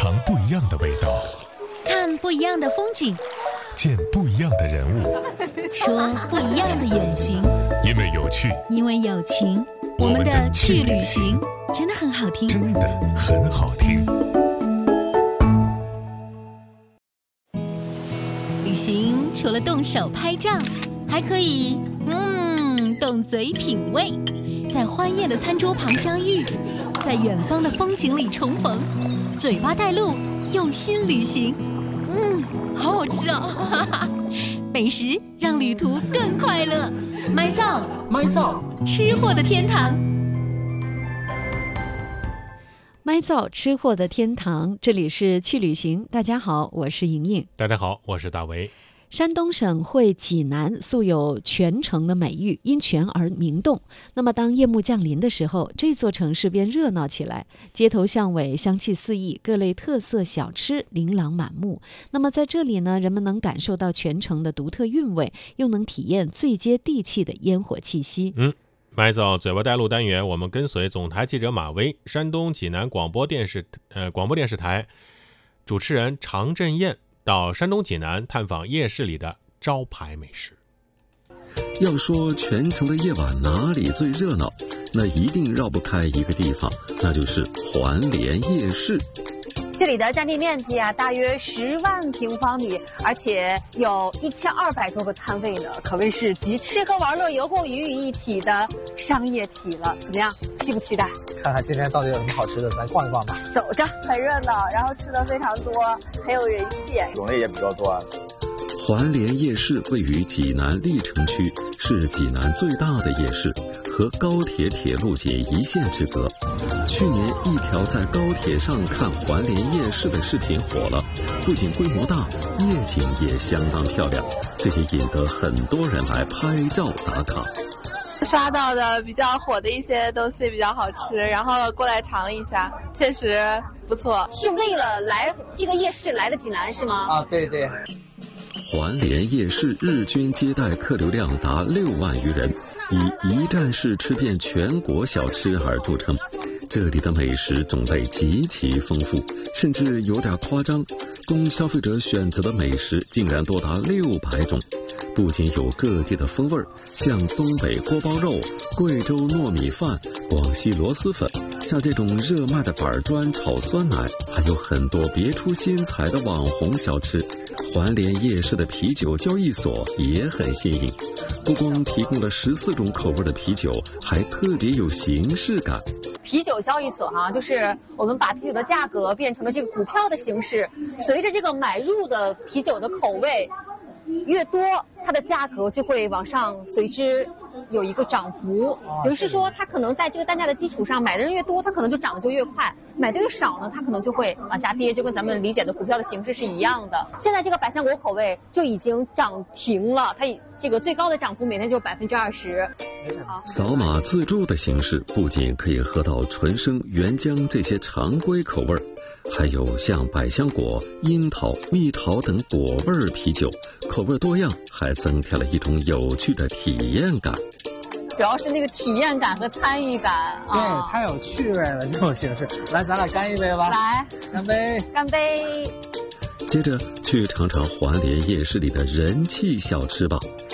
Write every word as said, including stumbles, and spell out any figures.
尝不一样的味道， 看不一样的风景， 见不一样的人物， 说不一样的远行。 因为有趣， 因为有情，我们的去旅行真的很好听， 真的很好听。 旅行除了动手拍照，还可以嗯动嘴品味，在欢宴的餐桌旁相遇，在远方的风景里重逢，嘴巴带路，用心旅行。嗯，好好吃哦！哈哈，美食让旅途更快乐。麦造， 麦造， 吃货的天堂。 麦造吃货的天堂，这里是去旅行。大家好，我是莹莹。 大家好，我是大为。 山东省会济南素有泉城的美誉，因泉而名动。那么当夜幕降临的时候，这座城市便热闹起来，街头巷尾香气四溢，各类特色小吃琳琅满目。那么在这里呢，人们能感受到泉城的独特韵味，又能体验最接地气的烟火气息。 嗯，麦造嘴巴带路单元，我们跟随总台记者马威，山东济南广播电视呃广播电视台主持人常振燕到山东济南探访夜市里的招牌美食。 要说泉城的夜晚哪里最热闹，那一定绕不开一个地方，那就是环联夜市。 这里的占地面积啊，大约十万平方米，而且有一千二百多个摊位呢，可谓是集吃喝玩乐游购娱于一体的商业体了。怎么样，期不期待？ 看看今天到底有什么好吃的，咱逛一逛吧。 走着， 很热闹，然后吃的非常多，很有人气， 种类也比较多啊。 环联夜市位于济南历城区，是济南最大的夜市，和高铁铁路仅一线之隔。去年一条在高铁上看环联夜市的视频火了，不仅规模大，夜景也相当漂亮，这也引得很多人来拍照打卡。 刷到的比较火的一些东西比较好吃，然后过来尝了一下，确实不错。 是为了来这个夜市来的济南是吗？ 啊，对对。 环联夜市日均接待客流量达六万余人，以一站式吃遍全国小吃而著称。这里的美食种类极其丰富，甚至有点夸张，供消费者选择的美食竟然多达六百种。不仅有各地的风味，像东北锅包肉、贵州糯米饭、广西螺蛳粉，像这种热卖的板砖炒酸奶，还有很多别出心裁的网红小吃。环联夜市的啤酒交易所也很新颖，不光提供了十四种口味的啤酒，还特别有形式感。 啤酒交易所哈、啊，就是我们把啤酒的价格变成了这个股票的形式，随着这个买入的啤酒的口味越多，它的价格就会往上随之有一个涨幅。也就是说，它可能在这个单价的基础上，买的人越多，它可能就涨得就越快；买的越少呢，它可能就会往下跌，就跟咱们理解的股票的形式是一样的。现在这个百香果口味就已经涨停了，它这个最高的涨幅每天就是百分之二十。 扫码自助的形式不仅可以喝到纯生、原浆这些常规口味，还有像百香果、樱桃、蜜桃等果味啤酒，口味多样，还增添了一种有趣的体验感。 主要是那个体验感和参与感啊， 对，太有趣味了这种形式。来，咱俩干一杯吧。 来， 干杯！ 干杯！ 接着去尝尝环联夜市里的人气小吃吧。